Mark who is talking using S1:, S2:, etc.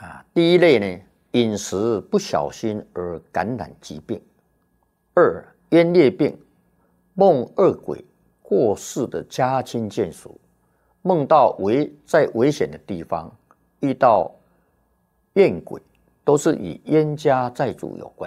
S1: 第一类呢，饮食不小心而感染疾病；二，冤裂病，梦恶鬼过世的家亲眷属，梦到在危险的地方遇到怨鬼，都是与冤家债主有关。